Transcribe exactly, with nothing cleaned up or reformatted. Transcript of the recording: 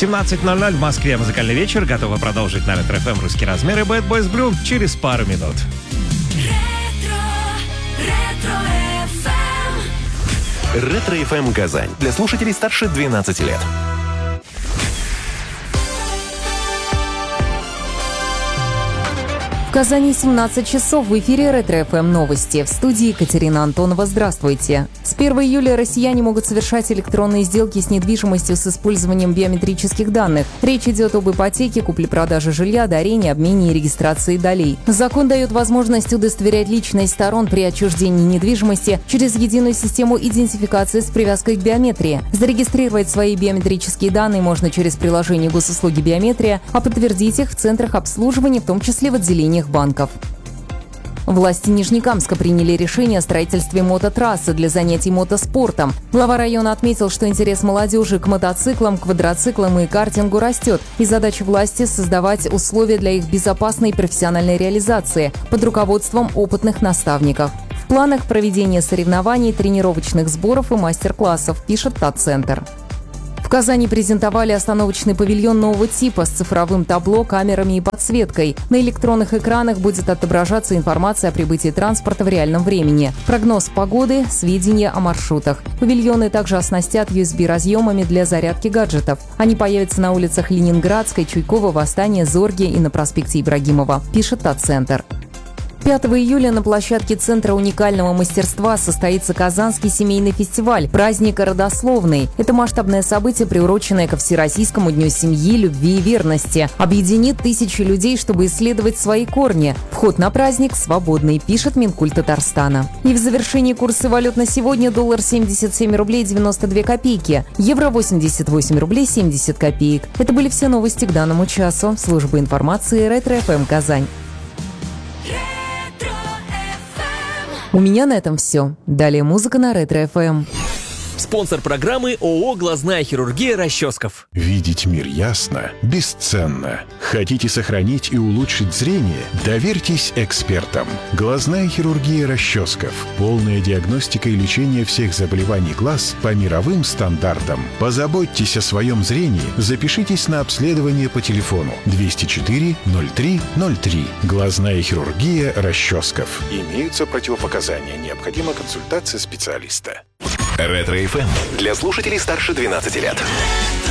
семнадцать ноль ноль в Москве. Музыкальный вечер. Готовы продолжить на Ретро эф эм русские размеры. Bad Boys Blue через пару минут. Ретро эф эм Казань. Для слушателей старше двенадцати лет. В Казани семнадцать часов, в эфире Ретро эф эм новости. В студии Екатерина Антонова. Здравствуйте. С первого июля россияне могут совершать электронные сделки с недвижимостью с использованием биометрических данных. Речь идет об ипотеке, купле-продаже жилья, дарении, обмене и регистрации долей. Закон дает возможность удостоверять личность сторон при отчуждении недвижимости через единую систему идентификации с привязкой к биометрии. Зарегистрировать свои биометрические данные можно через приложение госуслуги биометрия, а подтвердить их в центрах обслуживания, в том числе в отделениях банков. Власти Нижнекамска приняли решение о строительстве мототрассы для занятий мотоспортом. Глава района отметил, что интерес молодежи к мотоциклам, квадроциклам и картингу растет, и задача власти – создавать условия для их безопасной и профессиональной реализации под руководством опытных наставников. В планах проведение соревнований, тренировочных сборов и мастер-классов, пишет ТАТ-центр. В Казани презентовали остановочный павильон нового типа с цифровым табло, камерами и подсветкой. На электронных экранах будет отображаться информация о прибытии транспорта в реальном времени, прогноз погоды, сведения о маршрутах. Павильоны также оснастят ю эс би-разъемами для зарядки гаджетов. Они появятся на улицах Ленинградской, Чуйкова, Восстания, Зорге и на проспекте Ибрагимова, пишет ТАТ-центр. пятого июля на площадке Центра уникального мастерства состоится Казанский семейный фестиваль «Праздник родословный». Это масштабное событие, приуроченное ко Всероссийскому дню семьи, любви и верности. Объединит тысячи людей, чтобы исследовать свои корни. Вход на праздник свободный, пишет Минкульт Татарстана. И в завершении курсы валют на сегодня: доллар семьдесят семь рублей девяносто две копейки, евро восемьдесят восемь рублей семьдесят копеек. Это были все новости к данному часу. Служба информации Ретро эф эм Казань. У меня на этом все. Далее музыка на Ретро эф эм. Спонсор программы ООО «Глазная хирургия» Расческов. Видеть мир ясно бесценно. Хотите сохранить и улучшить зрение? Доверьтесь экспертам. Глазная хирургия Расческов. Полная диагностика и лечение всех заболеваний глаз по мировым стандартам. Позаботьтесь о своем зрении. Запишитесь на обследование по телефону двести четыре ноль три ноль три. Глазная хирургия Расческов. Имеются противопоказания. Необходима консультация специалиста. Ретро эф эм для слушателей старше двенадцати лет.